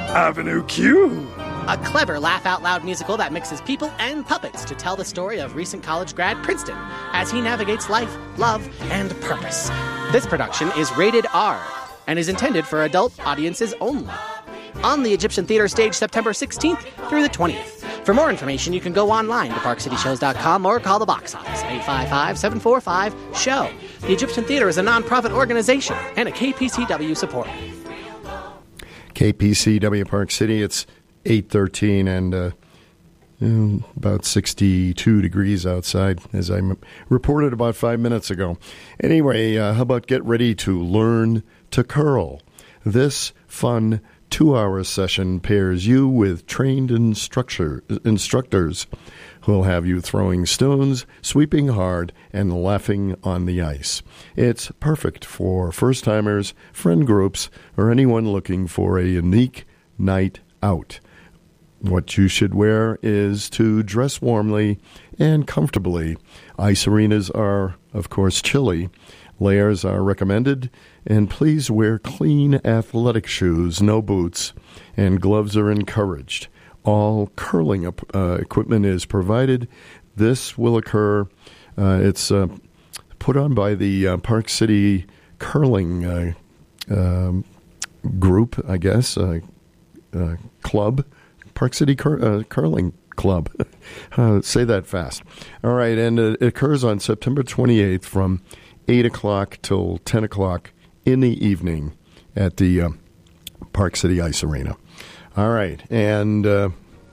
Avenue Q. A clever laugh-out-loud musical that mixes people and puppets to tell the story of recent college grad Princeton as he navigates life, love, and purpose. This production is rated R and is intended for adult audiences only. On the Egyptian Theater stage September 16th through the 20th. For more information, you can go online to parkcityshows.com or call the box office, 855-745-SHOW. The Egyptian Theater is a non-profit organization and a KPCW supporter. KPCW Park City, it's 8:13 and about 62 degrees outside, as I reported about 5 minutes ago. Anyway, how about get ready to learn to curl? This fun 2-hour session pairs you with trained instructors who will have you throwing stones, sweeping hard, and laughing on the ice. It's perfect for first-timers, friend groups, or anyone looking for a unique night out. What you should wear is to dress warmly and comfortably. Ice arenas are, of course, chilly. Layers are recommended, and please wear clean athletic shoes, no boots, and gloves are encouraged. All curling equipment is provided. This will occur. It's put on by the Park City Curling group, I guess, club. Park City Curling Club. Say that fast. All right, and it occurs on September 28th from 8 o'clock till 10 o'clock in the evening at the Park City Ice Arena. All right, and going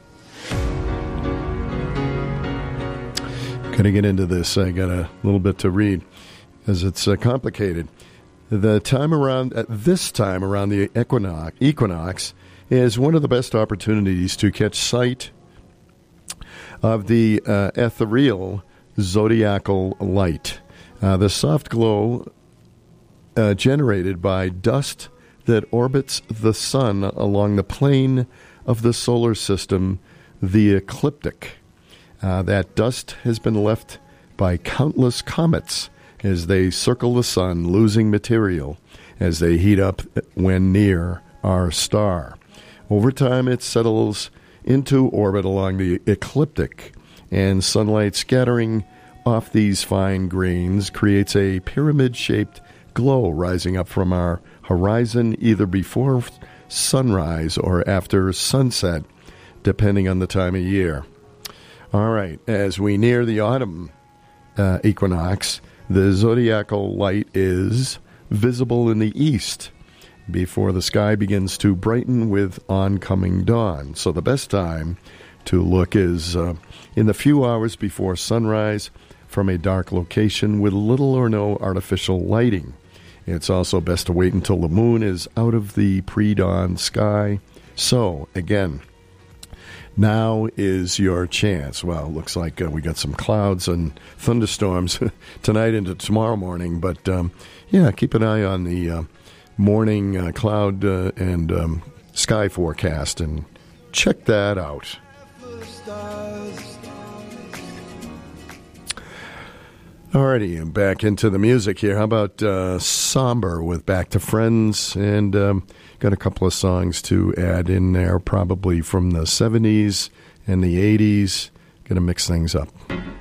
to get into this. I got a little bit to read as it's complicated. This time around the equinox is one of the best opportunities to catch sight of the ethereal zodiacal light. The soft glow generated by dust that orbits the sun along the plane of the solar system, the ecliptic. That dust has been left by countless comets as they circle the sun, losing material as they heat up when near our star. Over time, it settles into orbit along the ecliptic, and sunlight scattering off these fine grains creates a pyramid-shaped glow rising up from our horizon either before sunrise or after sunset, depending on the time of year. All right, as we near the autumn equinox, the zodiacal light is visible in the east before the sky begins to brighten with oncoming dawn. So the best time to look is in the few hours before sunrise from a dark location with little or no artificial lighting. It's also best to wait until the moon is out of the pre-dawn sky. So, again, now is your chance. Well, it looks like we got some clouds and thunderstorms tonight into tomorrow morning. But, keep an eye on the morning cloud and sky forecast and check that out. Alrighty, I'm back into the music here. How about Somber with Back to Friends? And got a couple of songs to add in there, probably from the 70s and the 80s. Going to mix things up.